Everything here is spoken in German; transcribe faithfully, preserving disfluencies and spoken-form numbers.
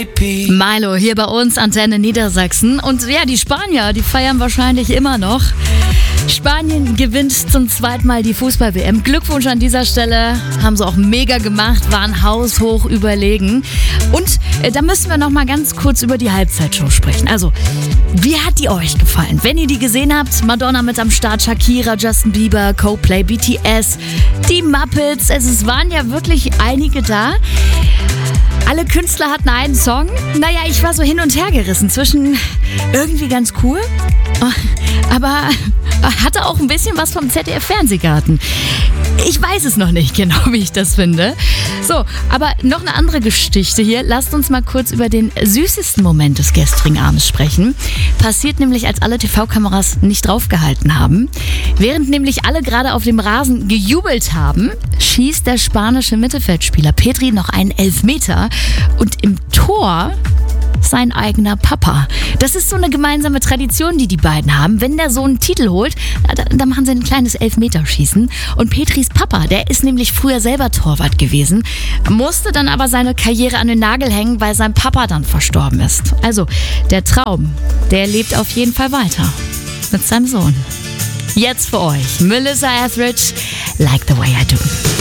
Milo hier bei uns, Antenne Niedersachsen. Und ja, die Spanier, die feiern wahrscheinlich immer noch. Spanien gewinnt zum zweiten Mal die Fußball-W M. Glückwunsch an dieser Stelle. Haben sie auch mega gemacht, waren haushoch überlegen. Und äh, da müssen wir noch mal ganz kurz über die Halbzeitshow sprechen. Also, wie hat die euch gefallen? Wenn ihr die gesehen habt, Madonna mit am Start, Shakira, Justin Bieber, Coldplay, B T S, die Muppets. Also, es waren ja wirklich einige da. Alle Künstler hatten einen Song. Naja, ich war so hin und her gerissen zwischen irgendwie ganz cool, aber hatte auch ein bisschen was vom Z D F-Fernsehgarten. Ich weiß es noch nicht genau, wie ich das finde. So, aber noch eine andere Geschichte hier. Lasst uns mal kurz über den süßesten Moment des gestrigen Abends sprechen. Passiert nämlich, als alle T V-Kameras nicht draufgehalten haben. Während nämlich alle gerade auf dem Rasen gejubelt haben, schießt der spanische Mittelfeldspieler Pedri noch einen Elfmeter und im Tor sein eigener Papa. Das ist so eine gemeinsame Tradition, die die beiden haben. Wenn der Sohn einen Titel holt, dann machen sie ein kleines Elfmeterschießen. Und Pedris Papa, der ist nämlich früher selber Torwart gewesen, musste dann aber seine Karriere an den Nagel hängen, weil sein Papa dann verstorben ist. Also der Traum, der lebt auf jeden Fall weiter mit seinem Sohn. Jetzt für euch Melissa Etheridge, Like the Way I Do.